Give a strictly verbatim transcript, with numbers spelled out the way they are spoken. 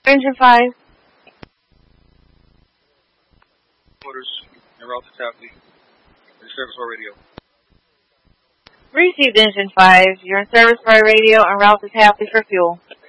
Engine five. Motors and route to Tapley. Service by radio. Received Engine five. You're in service by radio and route to Tapley for fuel.